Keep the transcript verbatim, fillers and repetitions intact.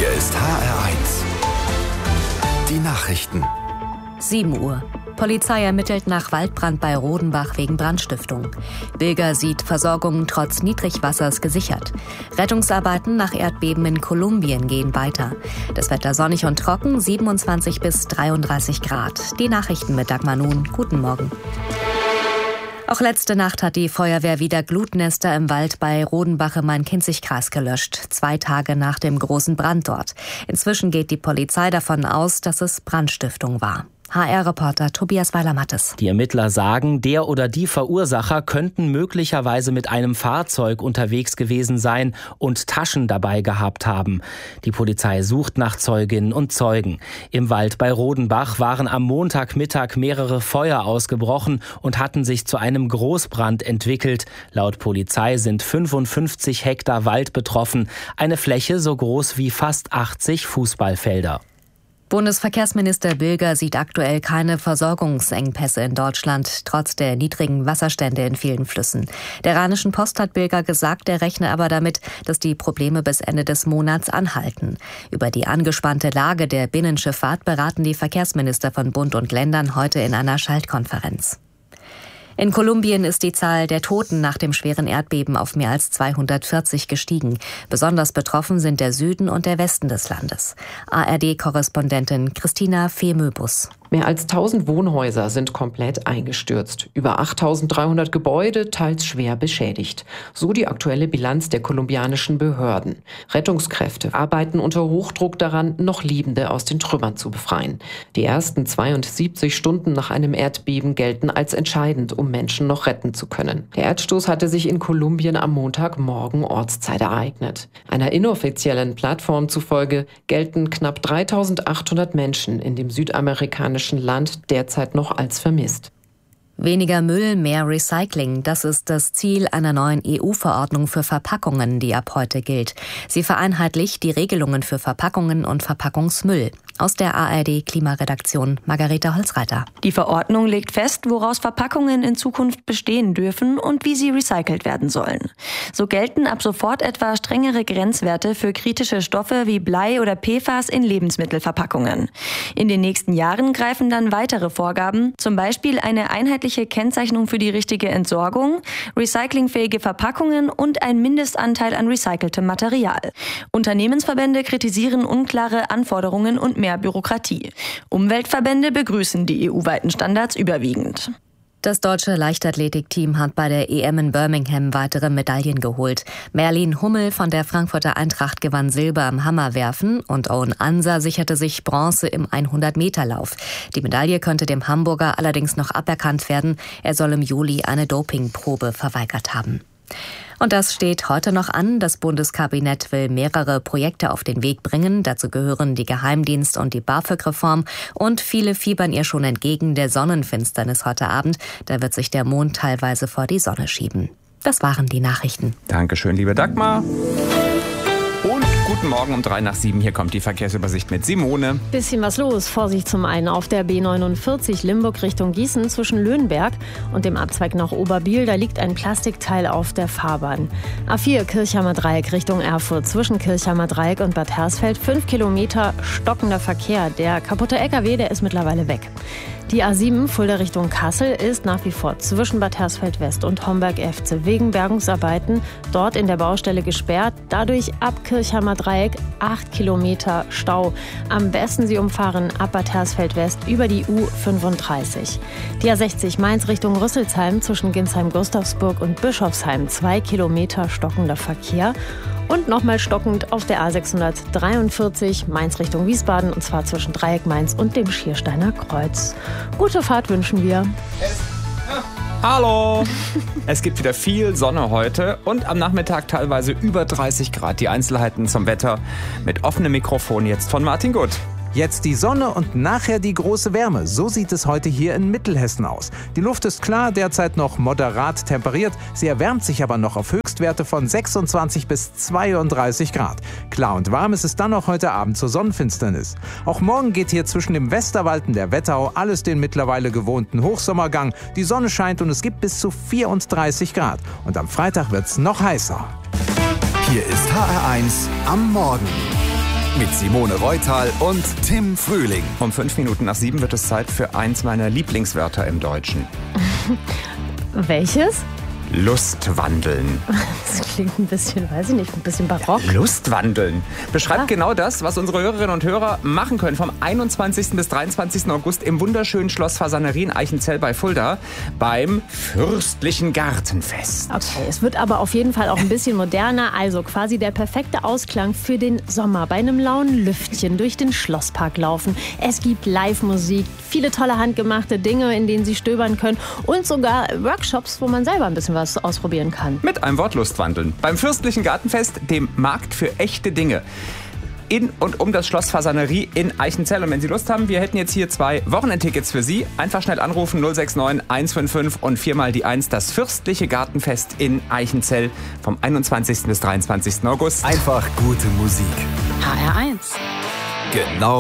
Hier ist H R eins. Die Nachrichten. sieben Uhr. Polizei ermittelt nach Waldbrand bei Rodenbach wegen Brandstiftung. Bilger sieht Versorgung trotz Niedrigwassers gesichert. Rettungsarbeiten nach Erdbeben in Kolumbien gehen weiter. Das Wetter sonnig und trocken, siebenundzwanzig bis dreiunddreißig Grad. Die Nachrichten mit Dagmar Nun. Guten Morgen. Auch letzte Nacht hat die Feuerwehr wieder Glutnester im Wald bei Rodenbach im Main-Kinzig-Kreis gelöscht. Zwei Tage nach dem großen Brand dort. Inzwischen geht die Polizei davon aus, dass es Brandstiftung war. H R-Reporter Tobias Weiler-Mattes. Die Ermittler sagen, der oder die Verursacher könnten möglicherweise mit einem Fahrzeug unterwegs gewesen sein und Taschen dabei gehabt haben. Die Polizei sucht nach Zeuginnen und Zeugen. Im Wald bei Rodenbach waren am Montagmittag mehrere Feuer ausgebrochen und hatten sich zu einem Großbrand entwickelt. Laut Polizei sind fünfundfünfzig Hektar Wald betroffen, eine Fläche so groß wie fast achtzig Fußballfelder. Bundesverkehrsminister Bilger sieht aktuell keine Versorgungsengpässe in Deutschland, trotz der niedrigen Wasserstände in vielen Flüssen. Der Rheinischen Post hat Bilger gesagt, er rechne aber damit, dass die Probleme bis Ende des Monats anhalten. Über die angespannte Lage der Binnenschifffahrt beraten die Verkehrsminister von Bund und Ländern heute in einer Schaltkonferenz. In Kolumbien ist die Zahl der Toten nach dem schweren Erdbeben auf mehr als zweihundertvierzig gestiegen. Besonders betroffen sind der Süden und der Westen des Landes. A R D-Korrespondentin Christina Fehmöbus. Mehr als tausend Wohnhäuser sind komplett eingestürzt. Über achttausenddreihundert Gebäude, teils schwer beschädigt. So die aktuelle Bilanz der kolumbianischen Behörden. Rettungskräfte arbeiten unter Hochdruck daran, noch Lebende aus den Trümmern zu befreien. Die ersten zweiundsiebzig Stunden nach einem Erdbeben gelten als entscheidend, um Menschen noch retten zu können. Der Erdstoß hatte sich in Kolumbien am Montagmorgen Ortszeit ereignet. Einer inoffiziellen Plattform zufolge gelten knapp dreitausendachthundert Menschen in dem südamerikanischen Land derzeit noch als vermisst. Weniger Müll, mehr Recycling, das ist das Ziel einer neuen E U-Verordnung für Verpackungen, die ab heute gilt. Sie vereinheitlicht die Regelungen für Verpackungen und Verpackungsmüll. Aus der A R D-Klimaredaktion Margareta Holzreiter. Die Verordnung legt fest, woraus Verpackungen in Zukunft bestehen dürfen und wie sie recycelt werden sollen. So gelten ab sofort etwa strengere Grenzwerte für kritische Stoffe wie Blei oder P F A S in Lebensmittelverpackungen. In den nächsten Jahren greifen dann weitere Vorgaben, zum Beispiel eine einheitliche Kennzeichnung für die richtige Entsorgung, recyclingfähige Verpackungen und ein Mindestanteil an recyceltem Material. Unternehmensverbände kritisieren unklare Anforderungen und mehr Bürokratie. Umweltverbände begrüßen die E U-weiten Standards überwiegend. Das deutsche Leichtathletikteam hat bei der E M in Birmingham weitere Medaillen geholt. Merlin Hummel von der Frankfurter Eintracht gewann Silber im Hammerwerfen und Owen Ansa sicherte sich Bronze im hundert-Meter-Lauf. Die Medaille könnte dem Hamburger allerdings noch aberkannt werden. Er soll im Juli eine Dopingprobe verweigert haben. Und das steht heute noch an. Das Bundeskabinett will mehrere Projekte auf den Weg bringen. Dazu gehören die Geheimdienst- und die BAföG-Reform. Und viele fiebern ihr schon entgegen der Sonnenfinsternis heute Abend. Da wird sich der Mond teilweise vor die Sonne schieben. Das waren die Nachrichten. Dankeschön, liebe Dagmar. Und guten Morgen um drei nach sieben. Hier kommt die Verkehrsübersicht mit Simone. Bisschen was los. Vorsicht zum einen auf der B neunundvierzig Limburg Richtung Gießen zwischen Löhnberg und dem Abzweig nach Oberbiel. Da liegt ein Plastikteil auf der Fahrbahn. A vier Kirchheimer Dreieck Richtung Erfurt zwischen Kirchheimer Dreieck und Bad Hersfeld. Fünf Kilometer stockender Verkehr. Der kaputte L K W, der ist mittlerweile weg. Die A sieben Fulda Richtung Kassel ist nach wie vor zwischen Bad Hersfeld West und Homberg-Efze wegen Bergungsarbeiten dort in der Baustelle gesperrt. Dadurch ab Kirchheimer Dreieck acht Kilometer Stau. Am besten Sie umfahren ab Bad Hersfeld West über die U fünfunddreißig. Die A sechzig Mainz Richtung Rüsselsheim zwischen Ginsheim-Gustavsburg und Bischofsheim. Zwei Kilometer stockender Verkehr. Und nochmal stockend auf der A sechshundertdreiundvierzig Mainz Richtung Wiesbaden, und zwar zwischen Dreieck Mainz und dem Schiersteiner Kreuz. Gute Fahrt wünschen wir. Hallo! Es gibt wieder viel Sonne heute und am Nachmittag teilweise über dreißig Grad. Die Einzelheiten zum Wetter mit offenem Mikrofon jetzt von Martin Gutt. Jetzt die Sonne und nachher die große Wärme. So sieht es heute hier in Mittelhessen aus. Die Luft ist klar, derzeit noch moderat temperiert. Sie erwärmt sich aber noch auf Höchstwerte von sechsundzwanzig bis zweiunddreißig Grad. Klar und warm ist es dann auch heute Abend zur Sonnenfinsternis. Auch morgen geht hier zwischen dem Westerwald und der Wetterau alles den mittlerweile gewohnten Hochsommergang. Die Sonne scheint und es gibt bis zu vierunddreißig Grad. Und am Freitag wird's noch heißer. Hier ist H R eins am Morgen. mit Simone Reutal und Tim Frühling. Um fünf Minuten nach sieben wird es Zeit für eins meiner Lieblingswörter im Deutschen. Welches? Lustwandeln. Das klingt ein bisschen, weiß ich nicht, ein bisschen barock. Ja, Lustwandeln. Beschreibt Ja. genau das, was unsere Hörerinnen und Hörer machen können vom einundzwanzigsten bis dreiundzwanzigsten August im wunderschönen Schloss Fasanerie in Eichenzell bei Fulda beim Fürstlichen Gartenfest. Okay, es wird aber auf jeden Fall auch ein bisschen moderner, also quasi der perfekte Ausklang für den Sommer. Bei einem lauen Lüftchen durch den Schlosspark laufen. Es gibt Live-Musik, viele tolle handgemachte Dinge, in denen Sie stöbern können und sogar Workshops, wo man selber ein bisschen was ausprobieren kann. Mit einem Wort Lustwandeln. Beim Fürstlichen Gartenfest, dem Markt für echte Dinge. In und um das Schloss Fasanerie in Eichenzell. Und wenn Sie Lust haben, wir hätten jetzt hier zwei Wochenendtickets für Sie. Einfach schnell anrufen null sechs neun eins fünf fünf und viermal die eins. Das Fürstliche Gartenfest in Eichenzell vom einundzwanzigsten bis dreiundzwanzigsten August. Einfach gute Musik. H R eins. Genau